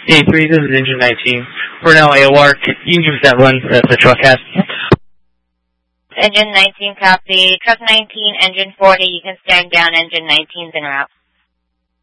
A3, this is engine 19. We're now AOR. You can give us that run that the truck has. Engine 19 copy. Truck 19, engine 40. You can stand down. Engine 19's en route.